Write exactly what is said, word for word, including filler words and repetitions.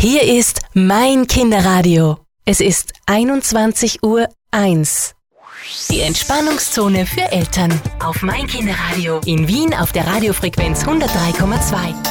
Hier ist mein Kinderradio. Es ist einundzwanzig Uhr eins. Die Entspannungszone für Eltern auf mein Kinderradio in Wien auf der Radiofrequenz hundertdrei Komma zwei.